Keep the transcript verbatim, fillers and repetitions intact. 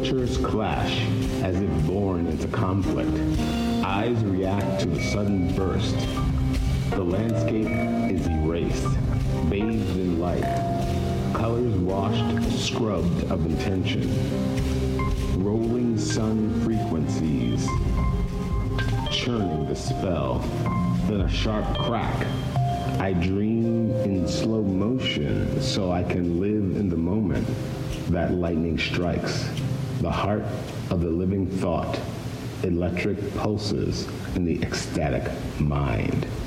Cultures clash as if born into conflict. Eyes react to a sudden burst. The landscape is erased, bathed in light. Colors washed, scrubbed of intention. Rolling sun frequencies, churning the spell. Then a sharp crack. I dream in slow motion so I can live in the moment that lightning strikes. The heart of the living thought, electric pulses in the ecstatic mind.